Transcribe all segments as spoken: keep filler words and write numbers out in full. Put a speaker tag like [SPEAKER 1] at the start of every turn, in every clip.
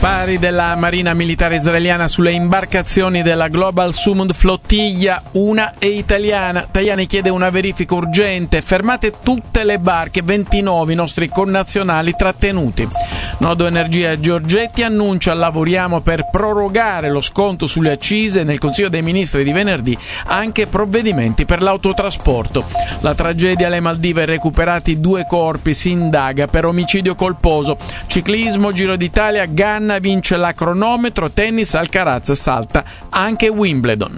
[SPEAKER 1] Spari della Marina Militare Israeliana sulle imbarcazioni della Global Sumud Flottiglia, una è italiana. Tajani chiede una verifica urgente, fermate tutte le barche, ventinove i nostri connazionali trattenuti. Nodo Energia Giorgetti annuncia lavoriamo per prorogare lo sconto sulle accise, nel Consiglio dei Ministri di venerdì anche provvedimenti per l'autotrasporto. La tragedia alle Maldive, recuperati due corpi, si indaga per omicidio colposo. Ciclismo, Giro d'Italia, Ganna vince la cronometro, tennis, Alcaraz salta anche Wimbledon.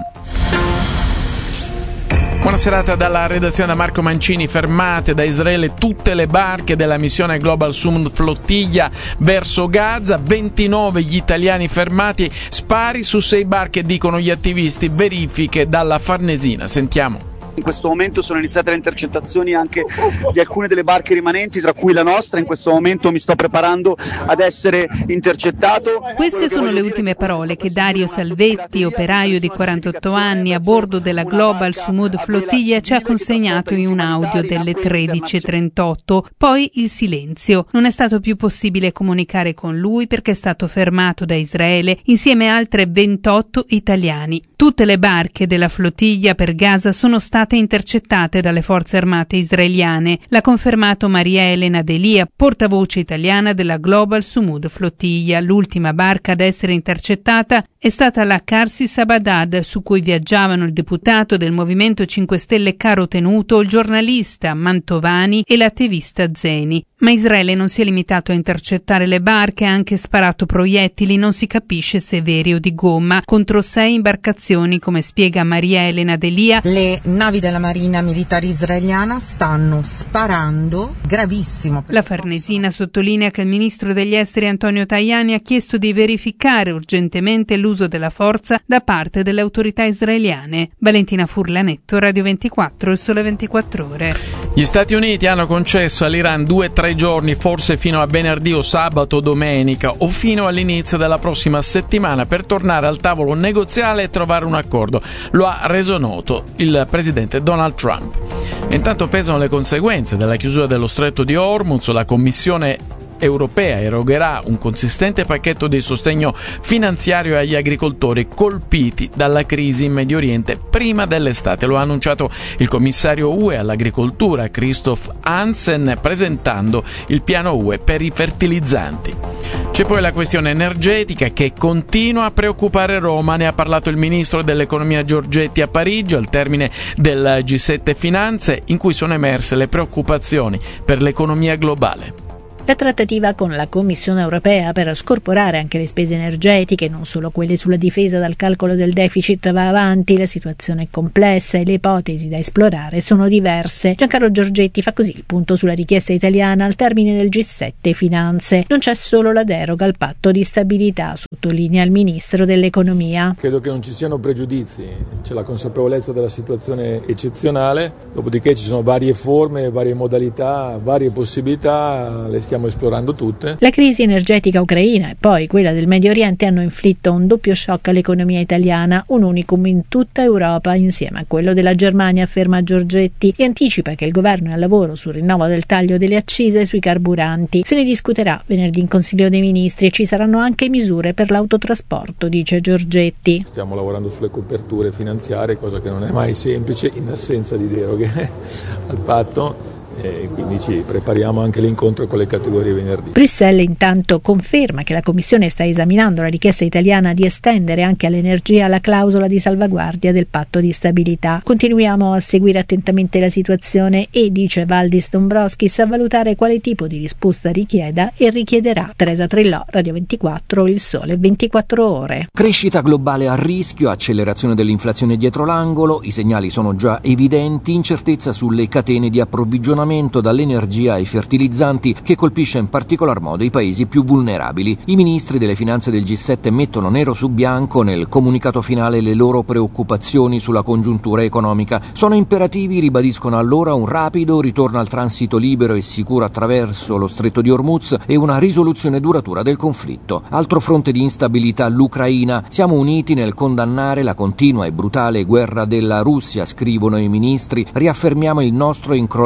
[SPEAKER 1] Buona serata dalla redazione da Marco Mancini. Fermate da Israele tutte le barche della missione Global Sumud Flottiglia verso Gaza, ventinove gli italiani fermati, spari su sei barche dicono gli attivisti, verifiche dalla Farnesina. Sentiamo.
[SPEAKER 2] In questo momento sono iniziate le intercettazioni anche di alcune delle barche rimanenti, tra cui la nostra. In questo momento mi sto preparando ad essere intercettato.
[SPEAKER 3] Queste sono le ultime parole che Dario Salvetti, operaio di quarantotto anni a bordo della Global Sumud Flottiglia, ci ha consegnato in un audio delle tredici e trentotto. Poi il silenzio. Non è stato più possibile comunicare con lui perché è stato fermato da Israele insieme a altre ventotto italiani. Tutte le barche della flottiglia per Gaza sono state intercettate dalle forze armate israeliane. L'ha confermato Maria Elena Delia, portavoce italiana della Global Sumud Flottiglia. L'ultima barca ad essere intercettata è stata la Karsi Sabadad, su cui viaggiavano il deputato del Movimento cinque Stelle Caro Tenuto, il giornalista Mantovani e l'attivista Zeni. Ma Israele non si è limitato a intercettare le barche, ha anche sparato proiettili, non si capisce se veri o di gomma, contro sei imbarcazioni, come spiega Maria Elena Delia.
[SPEAKER 4] Le navi della Marina Militare Israeliana stanno sparando, gravissimo.
[SPEAKER 3] La Farnesina sottolinea che il ministro degli esteri Antonio Tajani ha chiesto di verificare urgentemente l'uso della forza da parte delle autorità israeliane. Valentina Furlanetto, Radio ventiquattro, Il Sole ventiquattro Ore.
[SPEAKER 1] Gli Stati Uniti hanno concesso all'Iran due o tre giorni, forse fino a venerdì o sabato o domenica, o fino all'inizio della prossima settimana, per tornare al tavolo negoziale e trovare un accordo. Lo ha reso noto il presidente Donald Trump. Intanto pesano le conseguenze della chiusura dello stretto di Hormuz. La Commissione europea erogherà un consistente pacchetto di sostegno finanziario agli agricoltori colpiti dalla crisi in Medio Oriente prima dell'estate. Lo ha annunciato il commissario U E all'agricoltura Christoph Hansen, presentando il piano U E per i fertilizzanti. C'è poi la questione energetica che continua a preoccupare Roma. Ne ha parlato il ministro dell'economia Giorgetti a Parigi al termine del G sette Finanze, in cui sono emerse le preoccupazioni per l'economia globale.
[SPEAKER 5] La trattativa con la Commissione europea per scorporare anche le spese energetiche, non solo quelle sulla difesa dal calcolo del deficit, va avanti. La situazione è complessa e le ipotesi da esplorare sono diverse. Giancarlo Giorgetti fa così il punto sulla richiesta italiana al termine del G sette Finanze. Non c'è solo la deroga al patto di stabilità, sottolinea il ministro dell'economia.
[SPEAKER 6] Credo che non ci siano pregiudizi, c'è la consapevolezza della situazione eccezionale, dopodiché ci sono varie forme, varie modalità, varie possibilità, le stiamo esplorando tutte.
[SPEAKER 5] La crisi energetica ucraina e poi quella del Medio Oriente hanno inflitto un doppio shock all'economia italiana, un unicum in tutta Europa insieme a quello della Germania, afferma Giorgetti, e anticipa che il governo è al lavoro sul rinnovo del taglio delle accise sui carburanti. Se ne discuterà venerdì in Consiglio dei Ministri e ci saranno anche misure per l'autotrasporto, dice Giorgetti.
[SPEAKER 6] Stiamo lavorando sulle coperture finanziarie, cosa che non è mai semplice in assenza di deroghe al patto. E quindi ci prepariamo anche l'incontro con le categorie venerdì.
[SPEAKER 5] Bruxelles intanto conferma che la Commissione sta esaminando la richiesta italiana di estendere anche all'energia la clausola di salvaguardia del patto di stabilità. Continuiamo a seguire attentamente la situazione e, dice Valdis Dombrovskis, a valutare quale tipo di risposta richieda e richiederà. Teresa Trillò, Radio ventiquattro, Il Sole ventiquattro Ore.
[SPEAKER 7] Crescita globale a rischio, accelerazione dell'inflazione dietro l'angolo, i segnali sono già evidenti, incertezza sulle catene di approvvigionamento dall'energia ai fertilizzanti che colpisce in particolar modo i paesi più vulnerabili. I ministri delle finanze del G sette mettono nero su bianco nel comunicato finale le loro preoccupazioni sulla congiuntura economica. Sono imperativi, ribadiscono allora, un rapido ritorno al transito libero e sicuro attraverso lo stretto di Hormuz e una risoluzione duratura del conflitto. Altro fronte di instabilità, l'Ucraina. Siamo uniti nel condannare la continua e brutale guerra della Russia, scrivono i ministri. Riaffermiamo il nostro incrollabile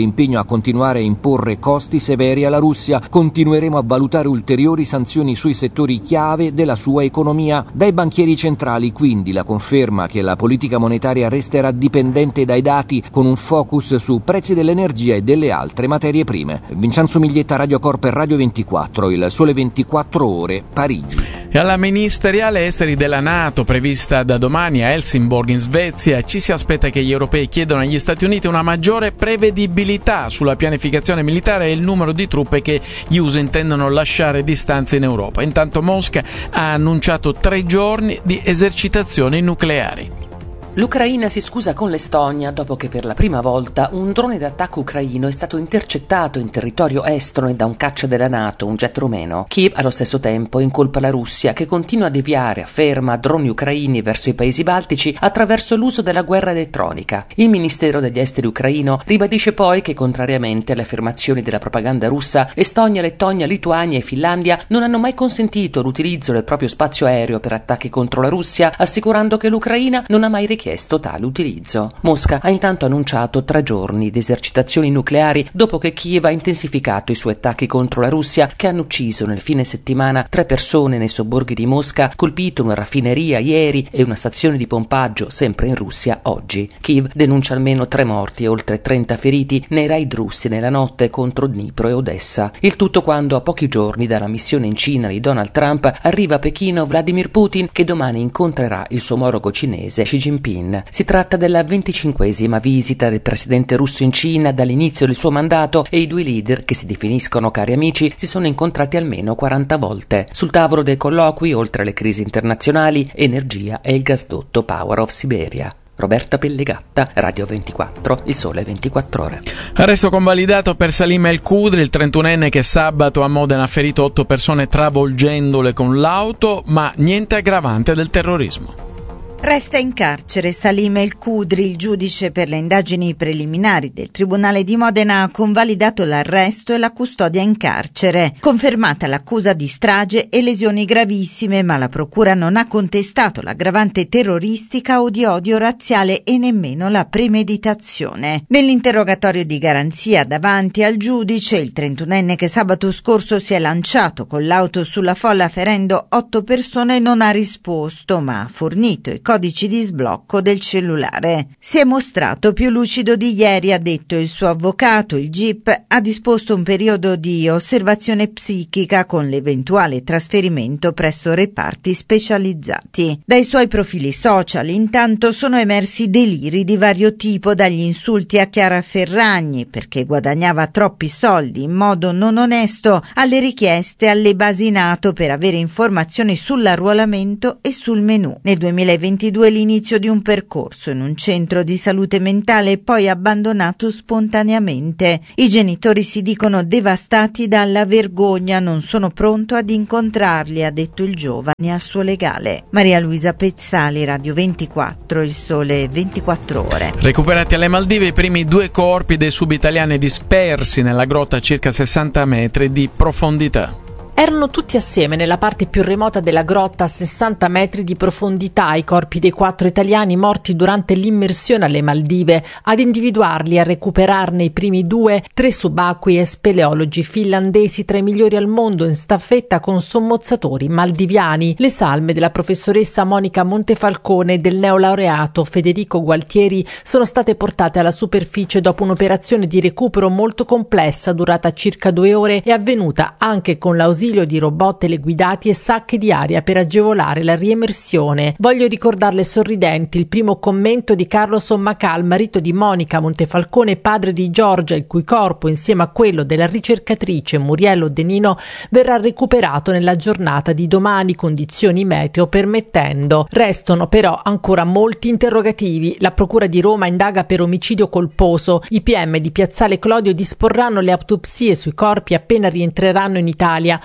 [SPEAKER 7] impegno a continuare a imporre costi severi alla Russia. Continueremo a valutare ulteriori sanzioni sui settori chiave della sua economia. Dai banchieri centrali, quindi, la conferma che la politica monetaria resterà dipendente dai dati, con un focus su prezzi dell'energia e delle altre materie prime. Vincenzo Miglietta, Radio Corp e Radio ventiquattro, il Sole ventiquattro Ore, Parigi.
[SPEAKER 1] E alla ministeriale esteri della NATO, prevista da domani a Helsingborg in Svezia, ci si aspetta che gli europei chiedano agli Stati Uniti una maggiore prevedibilità sulla pianificazione militare e il numero di truppe che gli U S intendono lasciare di stanza in Europa. Intanto Mosca ha annunciato tre giorni di esercitazioni nucleari.
[SPEAKER 8] L'Ucraina si scusa con l'Estonia dopo che per la prima volta un drone d'attacco ucraino è stato intercettato in territorio estone da un caccia della NATO, un jet rumeno. Kiev allo stesso tempo incolpa la Russia, che continua a deviare, afferma, droni ucraini verso i paesi baltici attraverso l'uso della guerra elettronica. Il Ministero degli Esteri ucraino ribadisce poi che, contrariamente alle affermazioni della propaganda russa, Estonia, Lettonia, Lituania e Finlandia non hanno mai consentito l'utilizzo del proprio spazio aereo per attacchi contro la Russia, assicurando che l'Ucraina non ha mai richiesto chiesto tale utilizzo. Mosca ha intanto annunciato tre giorni di esercitazioni nucleari dopo che Kiev ha intensificato i suoi attacchi contro la Russia, che hanno ucciso nel fine settimana tre persone nei sobborghi di Mosca, colpito una raffineria ieri e una stazione di pompaggio sempre in Russia oggi. Kiev denuncia almeno tre morti e oltre trenta feriti nei raid russi nella notte contro Dnipro e Odessa. Il tutto quando, a pochi giorni dalla missione in Cina di Donald Trump, arriva a Pechino Vladimir Putin, che domani incontrerà il suo omologo cinese Xi Jinping. Si tratta della venticinquesima visita del presidente russo in Cina dall'inizio del suo mandato e i due leader, che si definiscono cari amici, si sono incontrati almeno quaranta volte. Sul tavolo dei colloqui, oltre alle crisi internazionali, energia e il gasdotto Power of Siberia. Roberta Pellegatta, Radio ventiquattro, il Sole ventiquattro Ore.
[SPEAKER 1] Arresto convalidato per Salim El Khudri, il trentunenne che sabato a Modena ha ferito otto persone travolgendole con l'auto, ma niente aggravante del terrorismo.
[SPEAKER 9] Resta in carcere Salim El Khudri. Il giudice per le indagini preliminari del Tribunale di Modena ha convalidato l'arresto e la custodia in carcere. Confermata l'accusa di strage e lesioni gravissime, ma la procura non ha contestato l'aggravante terroristica o di odio razziale e nemmeno la premeditazione. Nell'interrogatorio di garanzia davanti al giudice, il trentunenne che sabato scorso si è lanciato con l'auto sulla folla ferendo otto persone non ha risposto, ma ha fornito i codici di sblocco del cellulare. Si è mostrato più lucido di ieri, ha detto il suo avvocato. Il G I P ha disposto un periodo di osservazione psichica con l'eventuale trasferimento presso reparti specializzati. Dai suoi profili social intanto sono emersi deliri di vario tipo, dagli insulti a Chiara Ferragni perché guadagnava troppi soldi in modo non onesto, alle richieste alle basi NATO per avere informazioni sull'arruolamento e sul menù. Nel duemilaventidue l'inizio di un percorso in un centro di salute mentale, poi abbandonato spontaneamente. I genitori si dicono devastati dalla vergogna, non sono pronto ad incontrarli, ha detto il giovane al suo legale. Maria Luisa Pezzali, Radio ventiquattro, il Sole ventiquattro Ore.
[SPEAKER 1] Recuperati alle Maldive i primi due corpi dei subitaliani dispersi nella grotta a circa sessanta metri di profondità.
[SPEAKER 10] Erano tutti assieme nella parte più remota della grotta a sessanta metri di profondità i corpi dei quattro italiani morti durante l'immersione alle Maldive. Ad individuarli e a recuperarne i primi due, tre subacquei e speleologi finlandesi, tra i migliori al mondo in staffetta con sommozzatori maldiviani. Le salme della professoressa Monica Montefalcone e del neolaureato Federico Gualtieri sono state portate alla superficie dopo un'operazione di recupero molto complessa durata circa due ore e avvenuta anche con l'ausilio di robot teleguidati e sacche di aria per agevolare la riemersione. Voglio ricordarle sorridenti il primo commento di Carlo Sommacal, marito di Monica Montefalcone e padre di Giorgia, il cui corpo, insieme a quello della ricercatrice Muriello Denino, verrà recuperato nella giornata di domani, condizioni meteo permettendo. Restano però ancora molti interrogativi. La Procura di Roma indaga per omicidio colposo. I P M di Piazzale Clodio disporranno le autopsie sui corpi appena rientreranno in Italia.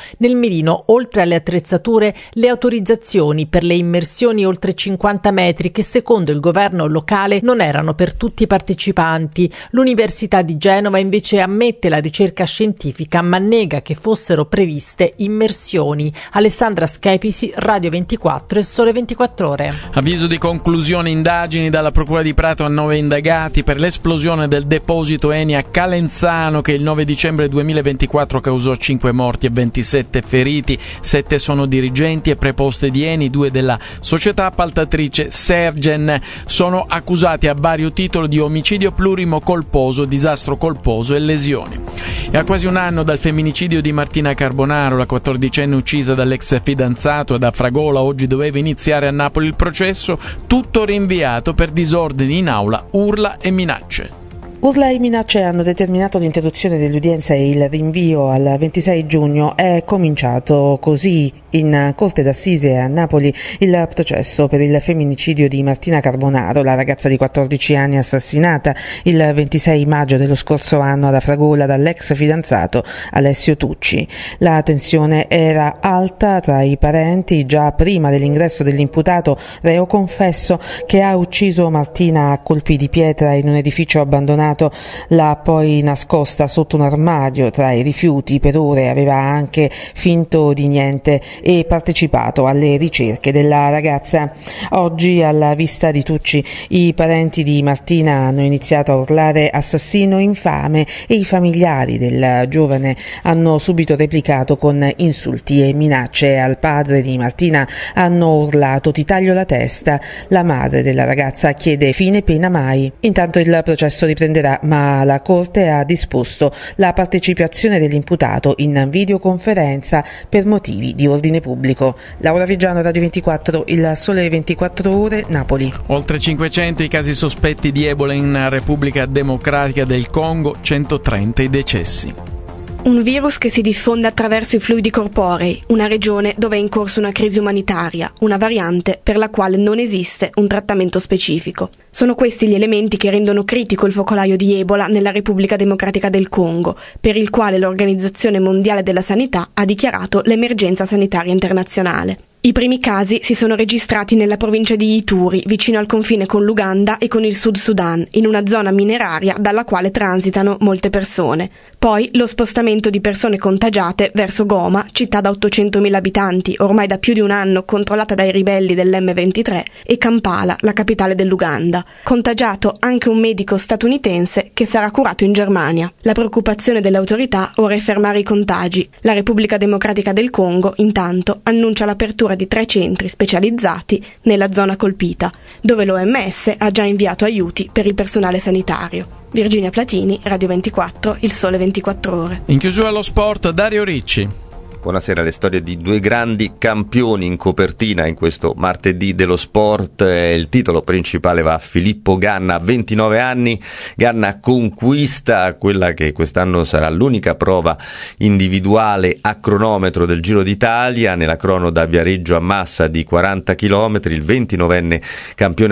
[SPEAKER 10] Nel mirino, oltre alle attrezzature, le autorizzazioni per le immersioni oltre cinquanta metri che secondo il governo locale non erano per tutti i partecipanti. L'Università di Genova invece ammette la ricerca scientifica ma nega che fossero previste immersioni. Alessandra Schepisi, Radio ventiquattro e Sole ventiquattro Ore.
[SPEAKER 1] Avviso di conclusione indagini dalla Procura di Prato a nove indagati per l'esplosione del deposito Eni a Calenzano che il nove dicembre duemilaventiquattro causò cinque morti e ventisette feriti. Sette sono dirigenti e preposte di Eni, due della società appaltatrice Sergen. Sono accusati a vario titolo di omicidio plurimo colposo, disastro colposo e lesioni. E a quasi un anno dal femminicidio di Martina Carbonaro, la quattordicenne uccisa dall'ex fidanzato ad Afragola, oggi doveva iniziare a Napoli il processo, tutto rinviato per disordini in aula, urla e minacce.
[SPEAKER 11] Urla e minacce hanno determinato l'interruzione dell'udienza e il rinvio al ventisei giugno. È cominciato così in Corte d'Assise a Napoli il processo per il femminicidio di Martina Carbonaro, la ragazza di quattordici anni assassinata il ventisei maggio dello scorso anno ad Afragola dall'ex fidanzato Alessio Tucci. La tensione era alta tra i parenti già prima dell'ingresso dell'imputato, reo confesso, che ha ucciso Martina a colpi di pietra in un edificio abbandonato. L'ha poi nascosta sotto un armadio tra i rifiuti, per ore aveva anche finto di niente e partecipato alle ricerche della ragazza. Oggi, alla vista di Tucci, i parenti di Martina hanno iniziato a urlare assassino infame e i familiari del giovane hanno subito replicato con insulti e minacce. Al padre di Martina hanno urlato ti taglio la testa. La madre della ragazza chiede fine pena mai. Intanto il processo riprende, ma la Corte ha disposto la partecipazione dell'imputato in videoconferenza per motivi di ordine pubblico. Laura Vigiano, Radio ventiquattro, il Sole ventiquattro Ore, Napoli.
[SPEAKER 1] Oltre cinquecento i casi sospetti di Ebola in Repubblica Democratica del Congo, centotrenta i decessi.
[SPEAKER 12] Un virus che si diffonde attraverso i fluidi corporei, una regione dove è in corso una crisi umanitaria, una variante per la quale non esiste un trattamento specifico. Sono questi gli elementi che rendono critico il focolaio di Ebola nella Repubblica Democratica del Congo, per il quale l'Organizzazione Mondiale della Sanità ha dichiarato l'emergenza sanitaria internazionale. I primi casi si sono registrati nella provincia di Ituri, vicino al confine con l'Uganda e con il Sud Sudan, in una zona mineraria dalla quale transitano molte persone. Poi lo spostamento di persone contagiate verso Goma, città da ottocentomila abitanti, ormai da più di un anno controllata dai ribelli dell'emme ventitré, e Kampala, la capitale dell'Uganda. Contagiato anche un medico statunitense che sarà curato in Germania. La preoccupazione delle autorità ora è fermare i contagi. La Repubblica Democratica del Congo, intanto, annuncia l'apertura di tre centri specializzati nella zona colpita, dove l'O M S ha già inviato aiuti per il personale sanitario. Virginia Platini, Radio ventiquattro, il Sole ventiquattro Ore.
[SPEAKER 1] In chiusura allo sport, Dario Ricci.
[SPEAKER 13] Buonasera, le storie di due grandi campioni in copertina in questo martedì dello sport. Il titolo principale va a Filippo Ganna, a ventinove anni. Ganna conquista quella che quest'anno sarà l'unica prova individuale a cronometro del Giro d'Italia. Nella crono da Viareggio a Massa di quaranta chilometri, il ventinovenne campione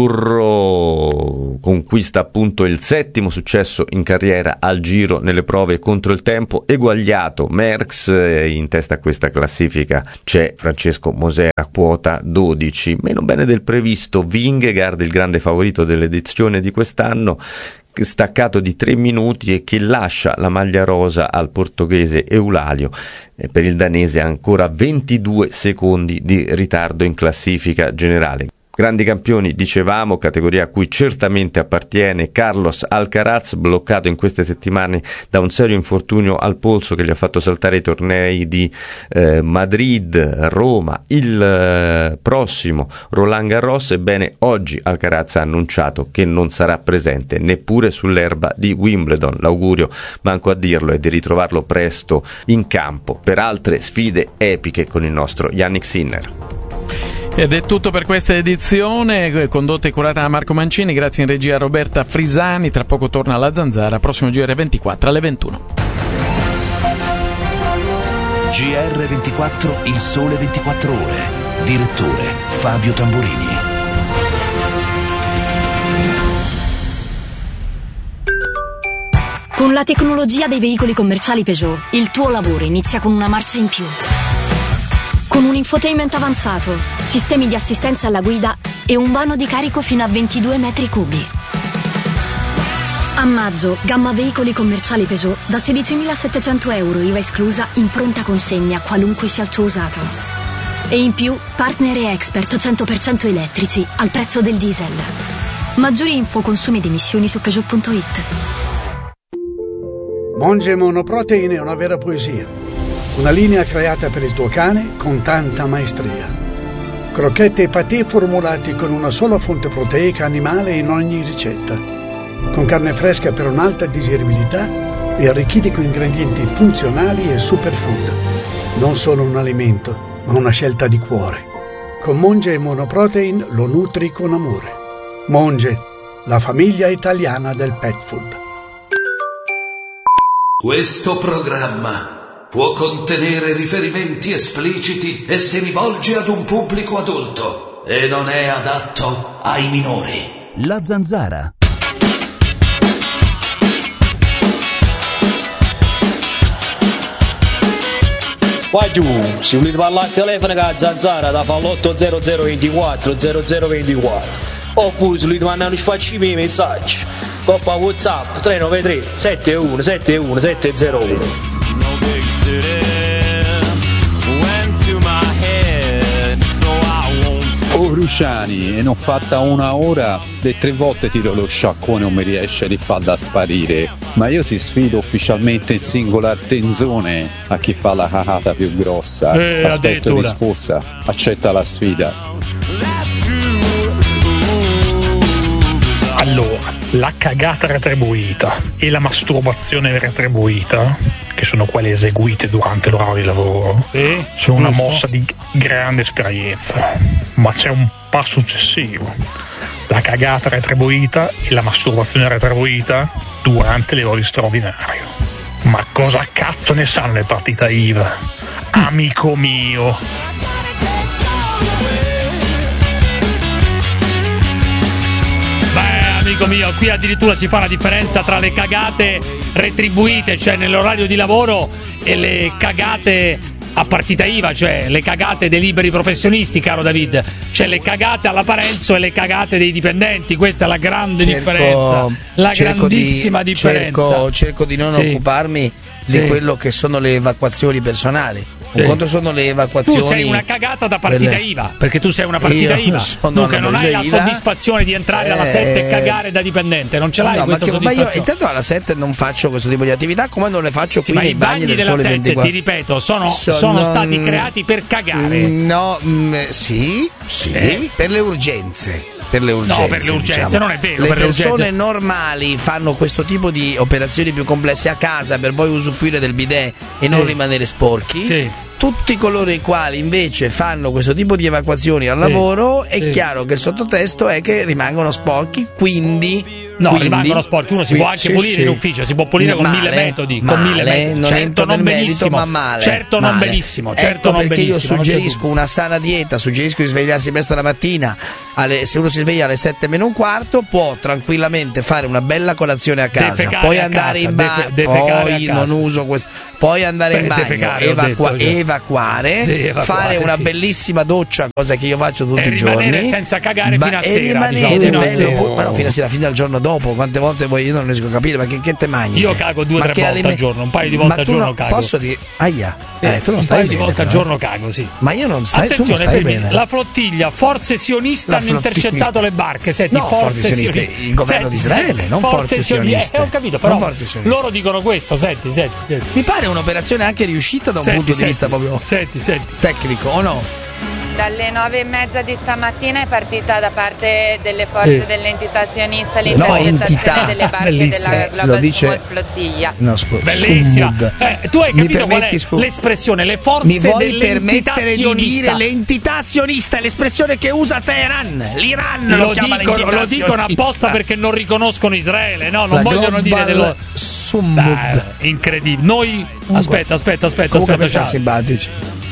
[SPEAKER 13] azzurro conquista appunto il settimo successo in carriera al Giro nelle prove contro il tempo, eguagliato Merckx. In testa a questa classifica c'è Francesco Mosera, quota dodici, meno bene del previsto Vingegaard, il grande favorito dell'edizione di quest'anno, staccato di tre minuti e che lascia la maglia rosa al portoghese Eulalio. E per il danese ancora ventidue secondi di ritardo in classifica generale. Grandi campioni, dicevamo, categoria a cui certamente appartiene Carlos Alcaraz, bloccato in queste settimane da un serio infortunio al polso che gli ha fatto saltare i tornei di eh, Madrid, Roma, il eh, prossimo Roland Garros. Ebbene, oggi Alcaraz ha annunciato che non sarà presente neppure sull'erba di Wimbledon. L'augurio, manco a dirlo, è di ritrovarlo presto in campo per altre sfide epiche con il nostro Yannick Sinner.
[SPEAKER 1] Ed è tutto per questa edizione, condotta e curata da Marco Mancini, grazie in regia a Roberta Frisani. Tra poco torna La Zanzara, prossimo G R ventiquattro alle ventuno.
[SPEAKER 14] G R ventiquattro, il sole ventiquattro ore. Direttore Fabio Tamburini.
[SPEAKER 15] Con la tecnologia dei veicoli commerciali Peugeot, il tuo lavoro inizia con una marcia in più. Con un infotainment avanzato, sistemi di assistenza alla guida e un vano di carico fino a ventidue metri cubi. A maggio, gamma veicoli commerciali Peugeot da sedicimilasettecento euro I V A esclusa in pronta consegna qualunque sia il tuo usato. E in più, partner e expert cento per cento elettrici al prezzo del diesel. Maggiori info, consumi ed emissioni su Peugeot punto it.
[SPEAKER 16] Monge Monoprotein è una vera poesia. Una linea creata per il tuo cane con tanta maestria. Crocchette e patè formulati con una sola fonte proteica animale in ogni ricetta. Con carne fresca per un'alta digeribilità e arricchiti con ingredienti funzionali e superfood. Non solo un alimento, ma una scelta di cuore. Con Monge Monoprotein lo nutri con amore. Monge, la famiglia italiana del pet food.
[SPEAKER 14] Questo programma può contenere riferimenti espliciti e si rivolge ad un pubblico adulto e non è adatto ai minori.
[SPEAKER 17] La Zanzara.
[SPEAKER 18] Vai giù, se volete parlare al telefono con la Zanzara da fa l'otto zero zero ventiquattro zero zero ventiquattro, oppure se volete mandare un sfaccimi i messaggi coppa WhatsApp tre nove tre sette uno sette uno sette zero uno.
[SPEAKER 19] Oh Cruciani, e non fatta una ora, le tre volte tiro lo sciacquone non mi riesce di far da sparire, ma io ti sfido ufficialmente in singola tenzone a chi fa la cacata più grossa.
[SPEAKER 1] Eh,
[SPEAKER 19] aspetto risposta, accetta la sfida.
[SPEAKER 20] Allora, la cagata retribuita e la masturbazione retribuita, che sono quelle eseguite durante l'orario di lavoro,
[SPEAKER 1] sì,
[SPEAKER 20] sono una
[SPEAKER 1] giusto.
[SPEAKER 20] mossa di grande esperienza, ma c'è un passo successivo: la cagata retribuita e la masturbazione retribuita durante le ore straordinario. Ma cosa cazzo ne sanno le partite I V A, amico mio?
[SPEAKER 21] Amico mio, qui addirittura si fa la differenza tra le cagate retribuite, cioè nell'orario di lavoro, e le cagate a partita I V A, cioè le cagate dei liberi professionisti, caro David. Cioè le cagate alla Parenzo e le cagate dei dipendenti. Questa è la grande cerco, differenza, la grandissima
[SPEAKER 22] di,
[SPEAKER 21] differenza.
[SPEAKER 22] Cerco, cerco di non sì. occuparmi di sì. quello che sono le evacuazioni personali. Un sì. conto sono le evacuazioni.
[SPEAKER 21] Tu sei una cagata da partita
[SPEAKER 22] delle...
[SPEAKER 21] I V A, perché tu sei una partita
[SPEAKER 22] Io
[SPEAKER 21] I V A.
[SPEAKER 22] Sono
[SPEAKER 21] Dunque non hai la
[SPEAKER 22] I V A.
[SPEAKER 21] soddisfazione di entrare alla sette e cagare da dipendente, non ce l'hai
[SPEAKER 22] no,
[SPEAKER 21] questa
[SPEAKER 22] ma, che, ma
[SPEAKER 21] soddisfazione.
[SPEAKER 22] io intanto alla sette non faccio questo tipo di attività, come non le faccio
[SPEAKER 21] sì,
[SPEAKER 22] qui nei bagni, bagni del
[SPEAKER 21] della
[SPEAKER 22] Sole
[SPEAKER 21] sette,
[SPEAKER 22] ventiquattro.
[SPEAKER 21] Ti ripeto, sono,
[SPEAKER 22] sono,
[SPEAKER 21] sono stati creati per cagare.
[SPEAKER 22] No, mh, sì, sì, eh. per le urgenze. Per le urgenze,
[SPEAKER 21] no, per le urgenze,
[SPEAKER 22] diciamo.
[SPEAKER 21] non è vero.
[SPEAKER 22] Le
[SPEAKER 21] per
[SPEAKER 22] persone
[SPEAKER 21] le urgenze.
[SPEAKER 22] normali fanno questo tipo di operazioni più complesse a casa per poi usufruire del bidet e non
[SPEAKER 21] sì.
[SPEAKER 22] rimanere sporchi.
[SPEAKER 21] Sì.
[SPEAKER 22] Tutti coloro i quali invece fanno questo tipo di evacuazioni al lavoro, sì. è sì. chiaro che il sottotesto è che rimangono sporchi, quindi
[SPEAKER 21] no,
[SPEAKER 22] quindi,
[SPEAKER 21] rimangono sporchi. Uno si può anche
[SPEAKER 22] sì,
[SPEAKER 21] pulire
[SPEAKER 22] sì.
[SPEAKER 21] in ufficio, si può pulire
[SPEAKER 22] male,
[SPEAKER 21] con mille metodi,
[SPEAKER 22] male,
[SPEAKER 21] con mille metodi.
[SPEAKER 22] non
[SPEAKER 21] certo non
[SPEAKER 22] merito,
[SPEAKER 21] benissimo,
[SPEAKER 22] ma male,
[SPEAKER 21] certo
[SPEAKER 22] male.
[SPEAKER 21] non benissimo, certo
[SPEAKER 22] ecco
[SPEAKER 21] non
[SPEAKER 22] perché
[SPEAKER 21] benissimo.
[SPEAKER 22] io suggerisco una sana dieta, suggerisco di svegliarsi presto la mattina, alle, se uno si sveglia alle sette meno un quarto può tranquillamente fare una bella colazione a casa, poi
[SPEAKER 21] a
[SPEAKER 22] andare
[SPEAKER 21] casa,
[SPEAKER 22] in bagno,
[SPEAKER 21] defe,
[SPEAKER 22] poi non uso questo, poi andare Beh, in bagno,
[SPEAKER 21] defecare,
[SPEAKER 22] evacua-
[SPEAKER 21] detto, cioè.
[SPEAKER 22] evacuare,
[SPEAKER 21] sì, evacuare,
[SPEAKER 22] fare una
[SPEAKER 21] sì.
[SPEAKER 22] bellissima doccia, cosa che io faccio tutti
[SPEAKER 21] e
[SPEAKER 22] i giorni,
[SPEAKER 21] senza cagare
[SPEAKER 22] ma
[SPEAKER 21] fino a
[SPEAKER 22] e
[SPEAKER 21] sera,
[SPEAKER 22] rimanere
[SPEAKER 21] diciamo,
[SPEAKER 22] bello, ma no, fino a sera, fino al giorno dopo, quante volte poi io non riesco a capire, ma che, che te mangi?
[SPEAKER 21] Io cago due o tre volte
[SPEAKER 22] alime...
[SPEAKER 21] al giorno, un paio di volte
[SPEAKER 22] ma
[SPEAKER 21] al giorno
[SPEAKER 22] no,
[SPEAKER 21] cago.
[SPEAKER 22] Posso dire, aia, eh, tu non
[SPEAKER 21] un
[SPEAKER 22] stai
[SPEAKER 21] paio
[SPEAKER 22] bene,
[SPEAKER 21] di volte
[SPEAKER 22] però,
[SPEAKER 21] al giorno cago, sì.
[SPEAKER 22] Ma io non stai,
[SPEAKER 21] attenzione,
[SPEAKER 22] tu non stai
[SPEAKER 21] quindi,
[SPEAKER 22] bene.
[SPEAKER 21] La flottiglia, forze sioniste
[SPEAKER 22] La
[SPEAKER 21] hanno
[SPEAKER 22] flottiglia.
[SPEAKER 21] intercettato le barche. Senti,
[SPEAKER 22] no,
[SPEAKER 21] forze,
[SPEAKER 22] forze sioniste,
[SPEAKER 21] sioniste,
[SPEAKER 22] il governo
[SPEAKER 21] senti,
[SPEAKER 22] di Israele, non forze, forze sioniste.
[SPEAKER 21] Eh, ho capito, però
[SPEAKER 22] forze
[SPEAKER 21] loro dicono questo, senti, senti, senti.
[SPEAKER 22] Mi pare un'operazione anche riuscita da un
[SPEAKER 21] senti,
[SPEAKER 22] punto
[SPEAKER 21] senti,
[SPEAKER 22] di vista proprio
[SPEAKER 21] senti, senti.
[SPEAKER 22] tecnico, o no?
[SPEAKER 23] Dalle nove e mezza di stamattina è partita da parte delle forze
[SPEAKER 22] sì.
[SPEAKER 23] dell'entità sionista
[SPEAKER 22] l'intercettazione
[SPEAKER 23] no, delle barche
[SPEAKER 22] Bellissima.
[SPEAKER 23] della Global
[SPEAKER 22] dice...
[SPEAKER 23] Smooth Flottiglia.
[SPEAKER 22] No, scusa.
[SPEAKER 21] Bellissima. Eh, tu hai capito qual è
[SPEAKER 22] scu...
[SPEAKER 21] l'espressione? Le forze
[SPEAKER 22] Mi vuoi
[SPEAKER 21] dell'entità
[SPEAKER 22] permettere
[SPEAKER 21] sionista.
[SPEAKER 22] di dire l'entità sionista, è l'espressione che usa Teheran. L'Iran lo,
[SPEAKER 21] lo
[SPEAKER 22] chiama
[SPEAKER 21] dicono,
[SPEAKER 22] l'entità
[SPEAKER 21] lo dicono
[SPEAKER 22] sionista.
[SPEAKER 21] apposta perché non riconoscono Israele, no? Non
[SPEAKER 22] La
[SPEAKER 21] vogliono dire dello
[SPEAKER 22] Summud.
[SPEAKER 21] incredibile. Noi
[SPEAKER 22] Comunque,
[SPEAKER 21] aspetta, aspetta, aspetta,
[SPEAKER 22] comunque
[SPEAKER 21] aspetta,
[SPEAKER 22] siamo simpatici.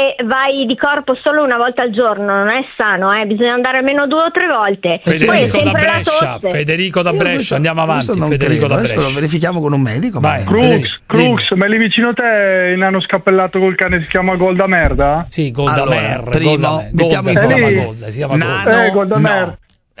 [SPEAKER 4] se vai di corpo solo una volta al giorno, non è sano, eh? Bisogna andare almeno due o tre volte.
[SPEAKER 21] Federico
[SPEAKER 4] Poi
[SPEAKER 21] da
[SPEAKER 4] sempre la
[SPEAKER 21] Brescia,
[SPEAKER 4] tosse.
[SPEAKER 21] Federico da
[SPEAKER 22] Io
[SPEAKER 21] Brescia,
[SPEAKER 22] questo-
[SPEAKER 21] andiamo avanti.
[SPEAKER 22] questo non
[SPEAKER 21] Federico
[SPEAKER 22] credo,
[SPEAKER 21] da
[SPEAKER 22] adesso
[SPEAKER 21] Brescia.
[SPEAKER 22] lo verifichiamo con un medico.
[SPEAKER 21] Vai,
[SPEAKER 22] ma-
[SPEAKER 21] Federico.
[SPEAKER 3] Crux, Crux, ma lì vicino te ne hanno scappellato col cane, si chiama Golda Merda?
[SPEAKER 21] Sì, Golda
[SPEAKER 22] Allora,
[SPEAKER 21] Mer,
[SPEAKER 22] primo,
[SPEAKER 21] Golda Mer.
[SPEAKER 22] mettiamo
[SPEAKER 21] Golda,
[SPEAKER 22] in
[SPEAKER 21] si chiama
[SPEAKER 3] lì.
[SPEAKER 21] Golda, si chiama
[SPEAKER 22] Nano,
[SPEAKER 21] Golda.
[SPEAKER 3] Eh, Golda
[SPEAKER 22] no.
[SPEAKER 3] Mer.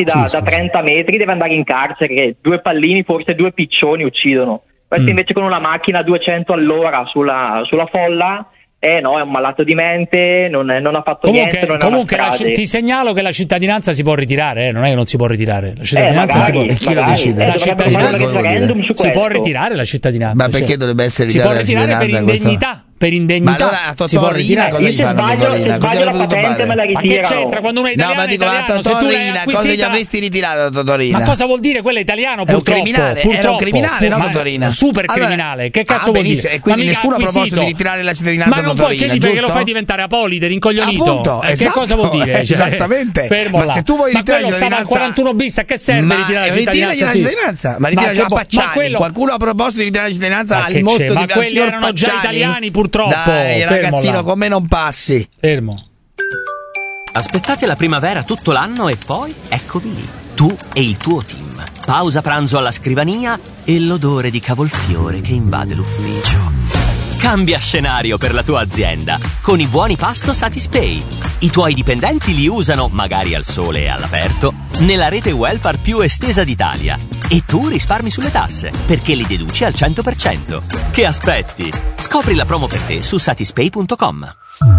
[SPEAKER 6] sparati da, da trenta metri deve andare in carcere, che due pallini, forse due piccioni uccidono. Questo mm. invece con una macchina a duecento all'ora sulla, sulla folla, eh no, è un malato di mente, non, è, non ha fatto
[SPEAKER 21] comunque,
[SPEAKER 6] niente, non
[SPEAKER 21] comunque
[SPEAKER 6] è una
[SPEAKER 21] la, ti segnalo che la cittadinanza si può ritirare, eh? Non è che non si può ritirare. La cittadinanza
[SPEAKER 6] eh, magari,
[SPEAKER 21] si può
[SPEAKER 6] magari,
[SPEAKER 21] si,
[SPEAKER 6] eh,
[SPEAKER 21] la cittadinanza
[SPEAKER 6] un referendum su
[SPEAKER 21] si può
[SPEAKER 6] questo.
[SPEAKER 21] ritirare la cittadinanza.
[SPEAKER 22] Ma perché
[SPEAKER 21] cioè,
[SPEAKER 22] dovrebbe essere
[SPEAKER 21] si può
[SPEAKER 22] ritirare
[SPEAKER 21] ritirare per
[SPEAKER 22] la cittadinanza?
[SPEAKER 21] indegnità. per indegnità
[SPEAKER 22] Ma allora a
[SPEAKER 21] si può
[SPEAKER 22] Totorina
[SPEAKER 21] ritirare.
[SPEAKER 22] cosa gli fanno a Totorina? Cosa gli avrebbe dovuto fare?
[SPEAKER 21] Ma che c'entra quando uno è italiano?
[SPEAKER 22] No, ma dico, a Totorina cosa gli avresti ritirato a Totorina?
[SPEAKER 21] Ma cosa vuol dire? Quello è italiano,
[SPEAKER 22] È un
[SPEAKER 21] purtroppo.
[SPEAKER 22] criminale,
[SPEAKER 21] purtroppo.
[SPEAKER 22] era un criminale, no,
[SPEAKER 21] Ma-
[SPEAKER 22] Totorina?
[SPEAKER 21] Super
[SPEAKER 22] Allora-
[SPEAKER 21] criminale, che cazzo
[SPEAKER 22] Ah,
[SPEAKER 21] vuol
[SPEAKER 22] benissimo,
[SPEAKER 21] dire?
[SPEAKER 22] e quindi
[SPEAKER 21] Ma mica
[SPEAKER 22] nessuno ha proposto
[SPEAKER 21] acquisito.
[SPEAKER 22] di ritirare la cittadinanza
[SPEAKER 21] Ma non
[SPEAKER 22] a
[SPEAKER 21] puoi,
[SPEAKER 22] Totorina,
[SPEAKER 21] che, gli- che lo
[SPEAKER 22] giusto?
[SPEAKER 21] fai diventare apolide, rincoglionito.
[SPEAKER 22] Appunto,
[SPEAKER 21] Eh, che
[SPEAKER 22] esatto,
[SPEAKER 21] cosa vuol dire? Cioè,
[SPEAKER 22] esattamente.
[SPEAKER 21] fermo
[SPEAKER 22] Ma
[SPEAKER 21] là.
[SPEAKER 22] se tu vuoi
[SPEAKER 21] Ma
[SPEAKER 22] ritirare
[SPEAKER 21] quello
[SPEAKER 22] la
[SPEAKER 21] stava al
[SPEAKER 22] cittadinanza-
[SPEAKER 21] quarantuno bis, a che serve
[SPEAKER 22] Ma
[SPEAKER 21] ritirare la
[SPEAKER 22] ritiragli
[SPEAKER 21] cittadinanza?
[SPEAKER 22] la
[SPEAKER 21] qui?
[SPEAKER 22] cittadinanza, ma ritiragli
[SPEAKER 21] che
[SPEAKER 22] a
[SPEAKER 21] bo-
[SPEAKER 22] Pacciani.
[SPEAKER 21] ma quello-
[SPEAKER 22] Qualcuno ha proposto di ritirare la cittadinanza
[SPEAKER 21] Ma
[SPEAKER 22] al
[SPEAKER 21] che
[SPEAKER 22] motto
[SPEAKER 21] c'è?
[SPEAKER 22] di
[SPEAKER 21] Ma
[SPEAKER 22] al
[SPEAKER 21] quelli
[SPEAKER 22] signor
[SPEAKER 21] erano già
[SPEAKER 22] Pacciani?
[SPEAKER 21] italiani, purtroppo.
[SPEAKER 22] Dai,
[SPEAKER 21] Fermo
[SPEAKER 22] ragazzino,
[SPEAKER 21] là.
[SPEAKER 22] con me non passi.
[SPEAKER 21] Fermo.
[SPEAKER 7] Aspettate la primavera tutto l'anno e poi eccovi lì, tu e il tuo team. Pausa pranzo alla scrivania e l'odore di cavolfiore che invade l'ufficio. Cambia scenario per la tua azienda con i buoni pasto Satispay. I tuoi dipendenti li usano, magari al sole e all'aperto, nella rete welfare più estesa d'Italia. E tu risparmi sulle tasse, perché li deduci al cento per cento. Che aspetti? Scopri la promo per te su satispay punto com.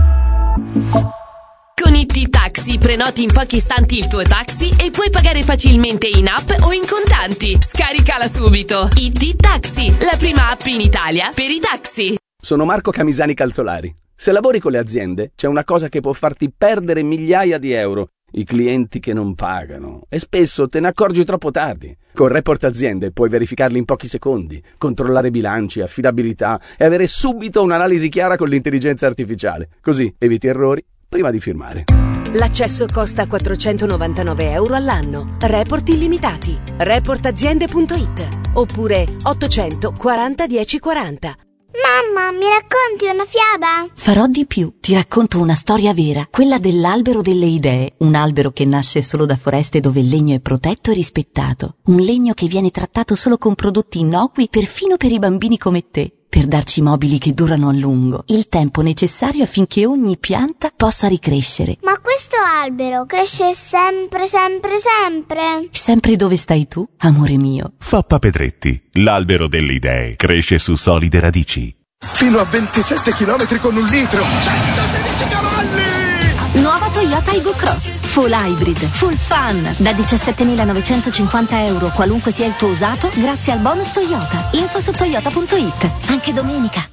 [SPEAKER 8] Con I T Taxi prenoti in pochi istanti il tuo taxi e puoi pagare facilmente in app o in contanti. Scaricala subito. I T Taxi, la prima app in Italia per i taxi.
[SPEAKER 17] Sono Marco Camisani Calzolari. Se lavori con le aziende, c'è una cosa che può farti perdere migliaia di euro: i clienti che non pagano. E spesso te ne accorgi troppo tardi. Con Report Aziende puoi verificarli in pochi secondi, controllare bilanci, affidabilità e avere subito un'analisi chiara con l'intelligenza artificiale. Così eviti errori prima di firmare.
[SPEAKER 24] L'accesso costa quattrocentonovantanove euro all'anno. Report illimitati. report aziende punto it oppure ottocento quaranta dieci quaranta.
[SPEAKER 25] Mamma, mi racconti una fiaba?
[SPEAKER 26] Farò di più, ti racconto una storia vera, quella dell'albero delle idee, un albero che nasce solo da foreste dove il legno è protetto e rispettato, un legno che viene trattato solo con prodotti innocui perfino per i bambini come te, per darci mobili che durano a lungo, il tempo necessario affinché ogni pianta possa ricrescere.
[SPEAKER 25] Ma questo albero cresce sempre, sempre, sempre?
[SPEAKER 26] Sempre dove stai tu, amore mio.
[SPEAKER 27] Foppa Pedretti, l'albero delle idee, cresce su solide radici.
[SPEAKER 28] Fino a ventisette chilometri con un litro. centosedici cavalli!
[SPEAKER 15] Nuova Toyota Aygo Cross, full hybrid, full fun, da diciassettemilanovecentocinquanta euro qualunque sia il tuo usato, grazie al bonus Toyota. Info su toyota punto it, anche domenica.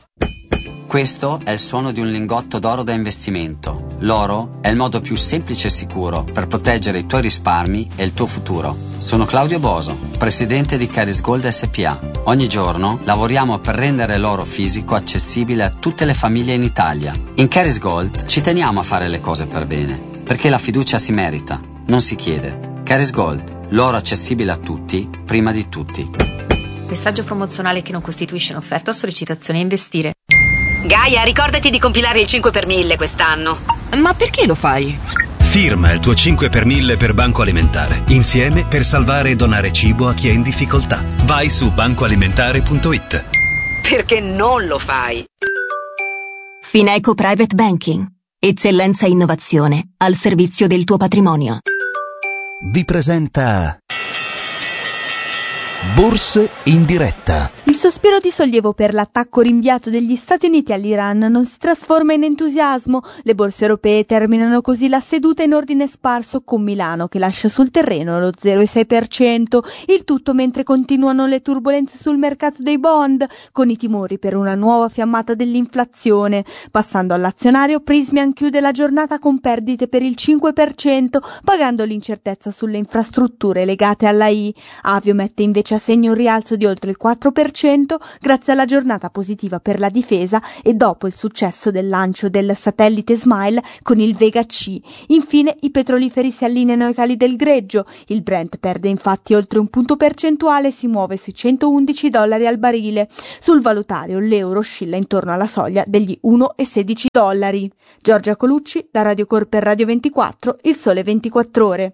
[SPEAKER 29] Questo è il suono di un lingotto d'oro da investimento. L'oro è il modo più semplice e sicuro per proteggere i tuoi risparmi e il tuo futuro. Sono Claudio Boso, presidente di Caris Gold S P A. Ogni giorno lavoriamo per rendere l'oro fisico accessibile a tutte le famiglie in Italia. In Caris Gold ci teniamo a fare le cose per bene, perché la fiducia si merita, non si chiede. Caris Gold, l'oro accessibile a tutti, prima di tutti.
[SPEAKER 30] Messaggio promozionale che non costituisce un'offerta o sollecitazione a investire.
[SPEAKER 31] Gaia, ricordati di compilare il cinque per mille quest'anno. Ma perché lo fai?
[SPEAKER 32] Firma il tuo cinque per mille per Banco Alimentare. Insieme per salvare e donare cibo a chi è in difficoltà. Vai su banco alimentare punto it.
[SPEAKER 31] Perché non lo fai?
[SPEAKER 15] Fineco Private Banking. Eccellenza e innovazione al servizio del tuo patrimonio.
[SPEAKER 32] Vi presenta Borse in diretta.
[SPEAKER 33] Il sospiro di sollievo per l'attacco rinviato degli Stati Uniti all'Iran non si trasforma in entusiasmo. Le borse europee terminano così la seduta in ordine sparso, con Milano che lascia sul terreno lo zero virgola sei per cento. Il tutto mentre continuano le turbolenze sul mercato dei bond, con i timori per una nuova fiammata dell'inflazione. Passando all'azionario, Prysmian chiude la giornata con perdite per il cinque per cento, pagando l'incertezza sulle infrastrutture legate alla I. Avio mette invece a segno un rialzo di oltre il quattro per cento grazie alla giornata positiva per la difesa e dopo il successo del lancio del satellite Smile con il Vega C. Infine i petroliferi si allineano ai cali del greggio. Il Brent perde infatti oltre un punto percentuale e si muove sui centoundici dollari al barile. Sul valutario l'euro oscilla intorno alla soglia degli uno virgola sedici dollari. Giorgia Colucci, da Radio Cor per Radio ventiquattro, Il Sole ventiquattro Ore.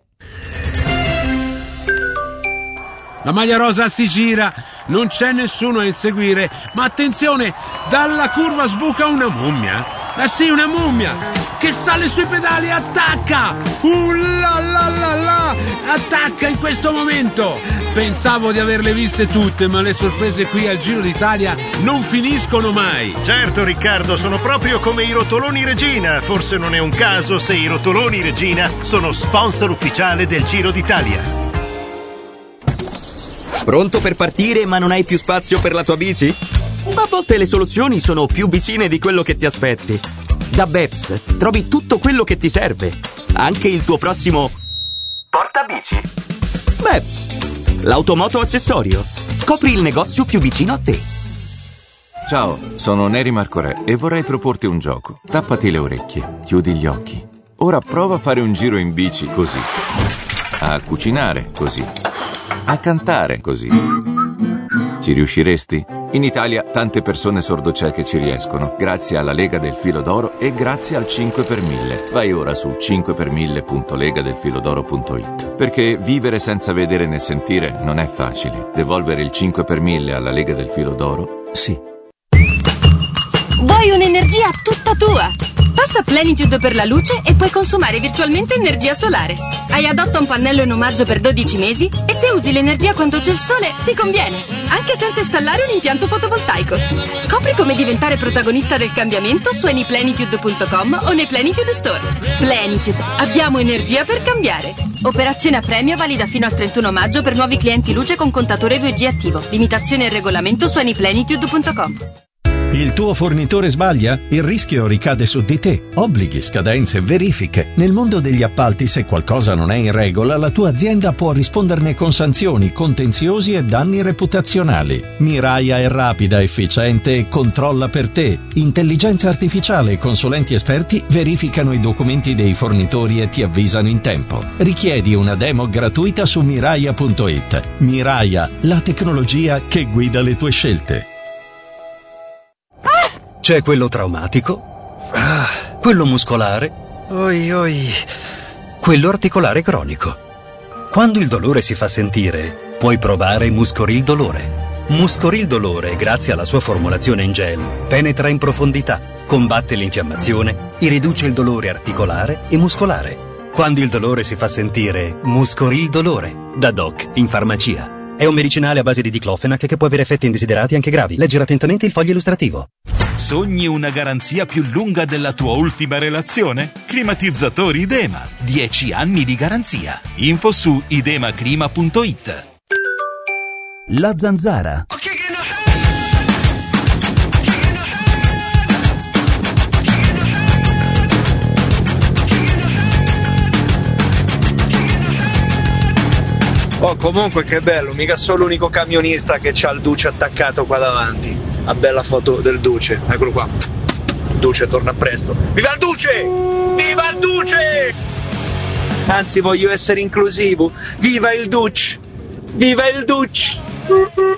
[SPEAKER 34] La maglia rosa si gira, non c'è nessuno a inseguire, ma attenzione, dalla curva sbuca una mummia. Eh sì, una mummia, che sale sui pedali e attacca! Uh la la la la! Attacca in questo momento! Pensavo di averle viste tutte, ma le sorprese qui al Giro d'Italia non finiscono mai.
[SPEAKER 35] Certo Riccardo, sono proprio come i rotoloni Regina. Forse non è un caso se i rotoloni Regina sono sponsor ufficiale del Giro d'Italia.
[SPEAKER 36] Pronto per partire ma non hai più spazio per la tua bici?
[SPEAKER 1] Ma a volte le soluzioni sono più vicine di quello che ti aspetti. Da Beps trovi tutto quello che ti serve, anche il tuo prossimo portabici. Beps, l'automoto accessorio. Scopri il negozio più vicino a te.
[SPEAKER 2] Ciao, sono Neri Marco Re e vorrei proporti un gioco. Tappati le orecchie, chiudi gli occhi. Ora prova a fare un giro in bici così. A cucinare così. A cantare così. Ci riusciresti? In Italia tante persone sordocieche ci riescono, grazie alla Lega del Filo d'Oro e grazie al cinque per mille. Vai ora su cinque per mille punto lega del filo d'oro punto it. Perché vivere senza vedere né sentire non è facile. Devolvere il cinque per mille alla Lega del Filo d'Oro? Sì.
[SPEAKER 3] Vuoi un'energia tutta tua? Passa a Plenitude per la luce e puoi consumare virtualmente energia solare. Hai Adotta un pannello in omaggio per dodici mesi e se usi l'energia quando c'è il sole ti conviene, anche senza installare un impianto fotovoltaico. Scopri come diventare protagonista del cambiamento su anyplenitude punto com o nei Plenitude Store. Plenitude, abbiamo energia per cambiare. Operazione a premio valida fino al trentuno maggio per nuovi clienti luce con contatore due G attivo. Limitazione e regolamento su anyplenitude punto com.
[SPEAKER 4] Il tuo fornitore sbaglia? Il rischio ricade su di te. Obblighi, scadenze, verifiche. Nel mondo degli appalti, se qualcosa non è in regola, la tua azienda può risponderne con sanzioni, contenziosi e danni reputazionali. Miraia è rapida, efficiente e controlla per te. Intelligenza artificiale e consulenti esperti verificano i documenti dei fornitori e ti avvisano in tempo. Richiedi una demo gratuita su miraia punto it. Miraia, la tecnologia che guida le tue scelte.
[SPEAKER 32] C'è quello traumatico, ah, quello muscolare, oi oi, quello articolare cronico. Quando il dolore si fa sentire, puoi provare Muscoril Dolore. Muscoril Dolore, grazie alla sua formulazione in gel, penetra in profondità, combatte l'infiammazione e riduce il dolore articolare e muscolare. Quando il dolore si fa sentire, Muscoril Dolore, da Doc in farmacia. È un medicinale a base di diclofenac che può avere effetti indesiderati anche gravi. Leggere attentamente il foglio illustrativo.
[SPEAKER 9] Sogni una garanzia più lunga della tua ultima relazione? Climatizzatori Idema. dieci anni di garanzia. Info su idemaclima punto it.
[SPEAKER 10] La zanzara.
[SPEAKER 11] Oh, comunque che bello, mica sono l'unico camionista che c'ha il Duce attaccato qua davanti. Una bella foto del Duce, eccolo qua. Duce torna presto. Viva il Duce! Viva il Duce! Anzi, voglio essere inclusivo. Viva il Duce! Viva il Duce!